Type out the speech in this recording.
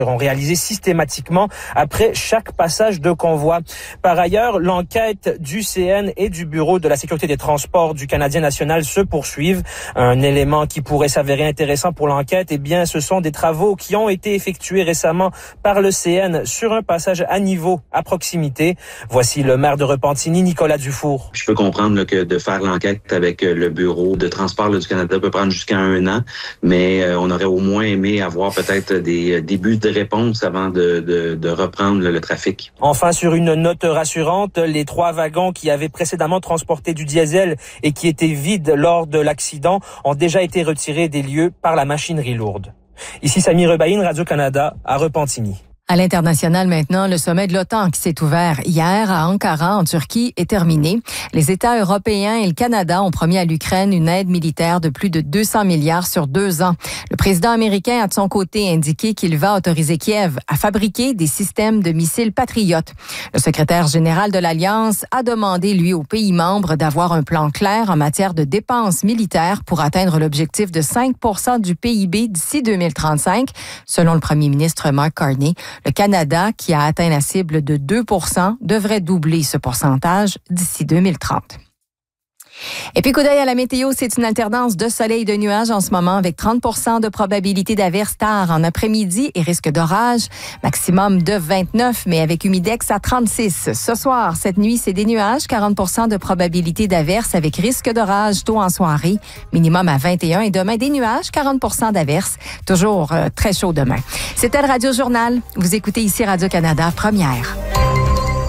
seront réalisés systématiquement après chaque passage de convoi. Par ailleurs, l'enquête du CN et du Bureau de la sécurité des transports du Canadien national se poursuivent. Un élément qui pourrait s'avérer intéressant pour l'enquête, eh bien, ce sont des travaux qui ont été effectués récemment par le CN sur un passage à niveau à proximité. Voici le maire de Repentigny, Nicolas Dufour. Je peux comprendre là, que de faire l'enquête avec le Bureau de transport là, du Canada peut prendre jusqu'à 1 an, mais on aurait au moins aimé avoir peut-être des débuts de réponse avant de reprendre le trafic. Enfin, sur une note rassurante, les 3 wagons qui avaient précédemment transporté du diesel et qui étaient vides lors de l'accident ont déjà été retirés des lieux par la machinerie lourde. Ici Sami Rebaïn, Radio-Canada, à Repentigny. À l'international maintenant, le sommet de l'OTAN qui s'est ouvert hier à Ankara, en Turquie, est terminé. Les États européens et le Canada ont promis à l'Ukraine une aide militaire de plus de 200 milliards sur 2 ans. Le président américain a de son côté indiqué qu'il va autoriser Kiev à fabriquer des systèmes de missiles patriotes. Le secrétaire général de l'Alliance a demandé, lui, aux pays membres d'avoir un plan clair en matière de dépenses militaires pour atteindre l'objectif de 5 % du PIB d'ici 2035, selon le premier ministre Mark Carney. Le Canada, qui a atteint la cible de 2 %, devrait doubler ce pourcentage d'ici 2030. Et puis, coup d'œil à la météo, c'est une alternance de soleil et de nuages en ce moment avec 30 % de probabilité d'averse tard en après-midi et risque d'orage. Maximum de 29, mais avec humidex à 36. Ce soir, cette nuit, c'est des nuages, 40 % de probabilité d'averse avec risque d'orage tôt en soirée. Minimum à 21 et demain, des nuages, 40 % d'averse. Toujours très chaud demain. C'était le Radio Journal. Vous écoutez ici Radio-Canada, première.